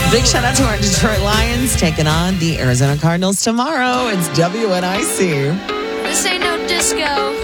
Big shout out to our Detroit Lions taking on the Arizona Cardinals tomorrow. It's WNIC. This ain't no disco.